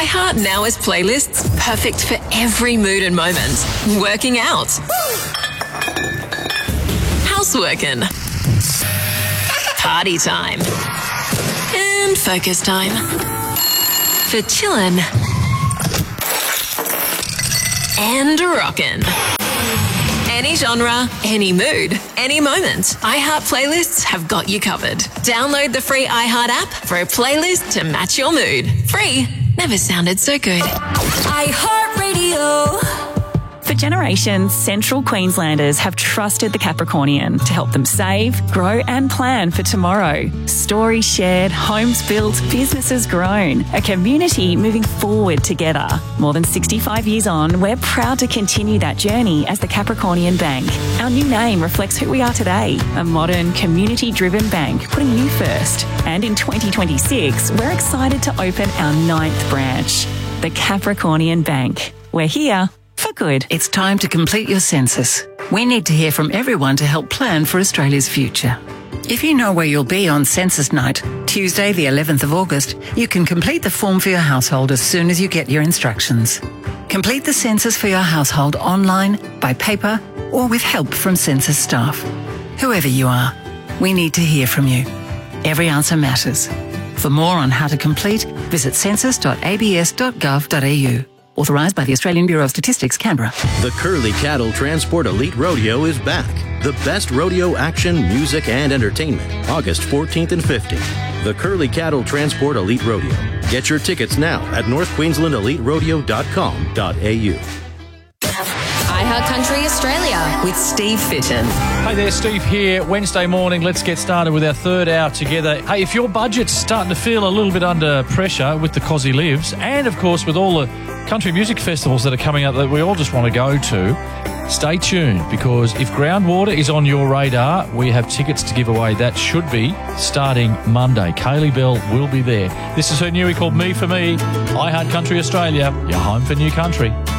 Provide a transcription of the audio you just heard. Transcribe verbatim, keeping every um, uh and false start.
iHeart now has playlists perfect for every mood and moment. Working out. Houseworking. Party time. And focus time. For chillin'. And rockin'. Any genre, any mood, any moment. iHeart playlists have got you covered. Download the free iHeart app for a playlist to match your mood. Free never sounded so good. iHeart Radio. For generations, Central Queenslanders have trusted the Capricornian to help them save, grow and plan for tomorrow. Stories shared, homes built, businesses grown, a community moving forward together. More than sixty-five years on, we're proud to continue that journey as the Capricornian Bank. Our new name reflects who we are today, a modern, community-driven bank putting you first. And in twenty twenty-six, we're excited to open our ninth branch, the Capricornian Bank. We're here for good. It's time to complete your census. We need to hear from everyone to help plan for Australia's future. If you know where you'll be on census night, Tuesday the eleventh of August, you can complete the form for your household as soon as you get your instructions. Complete the census for your household online, by paper, or with help from census staff. Whoever you are, we need to hear from you. Every answer matters. For more on how to complete, visit census dot a b s dot gov dot a u. Authorised by the Australian Bureau of Statistics, Canberra. The Curly Cattle Transport Elite Rodeo is back. The best rodeo action, music, and entertainment. August fourteenth and fifteenth. The Curly Cattle Transport Elite Rodeo. Get your tickets now at north queensland elite rodeo dot com dot a u. iHeart Country Australia with Steve Fitton. Hey there, Steve here. Wednesday morning, let's get started with our third hour together. Hey, if your budget's starting to feel a little bit under pressure with the Cosy Lives, and of course with all the country music festivals that are coming up that we all just want to go to, stay tuned, because if Groundwater is on your radar, we have tickets to give away. That should be starting Monday. Kaylee Bell will be there. This is her newie called Me For Me. iHeart Country Australia, your home for new country.